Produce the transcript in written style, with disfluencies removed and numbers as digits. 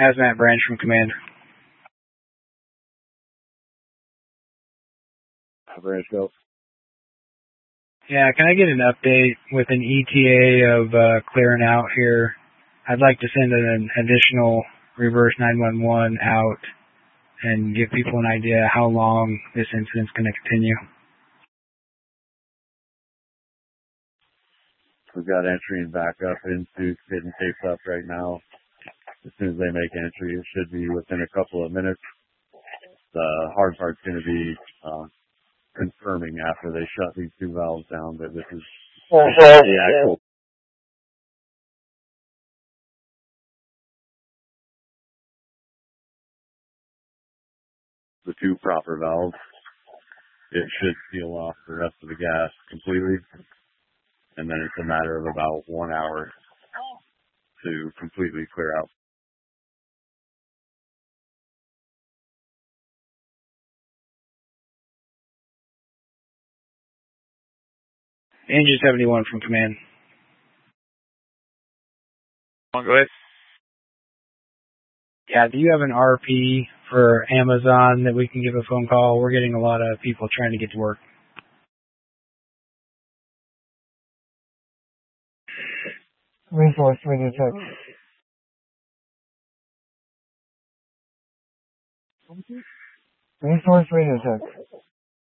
Hazmat Branch from Command. Branch go. Yeah, can I get an update with an ETA of clearing out here? I'd like to send an additional reverse 911 out and give people an idea how long this incident's going to continue. We've got entry and backup into getting taped up right now. As soon as they make entry, it should be within a couple of minutes. The hard part's going to be confirming after they shut these two valves down that this is the actual. The two proper valves. It should seal off the rest of the gas completely. And then it's a matter of about 1 hour to completely clear out. Engine 71 from Command. Go ahead. Yeah, do you have an RP for Amazon that we can give a phone call? We're getting a lot of people trying to get to work. Resource Radio 6. Resource Radio 6.